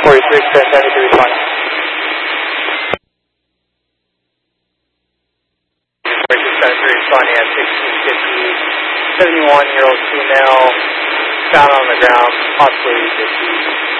46, 1073 responding. 4673 responding at 1650, 71-year-old female, found on the ground, possibly deceased.